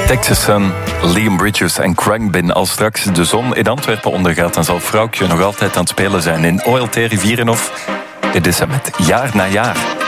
Texas Sun, Liam Bridges en Khruangbin. Als straks de zon in Antwerpen ondergaat, dan zal Vrouwtje nog altijd aan het spelen zijn in OLT Rivierenhof. Dit is hem met Jaar na Jaar.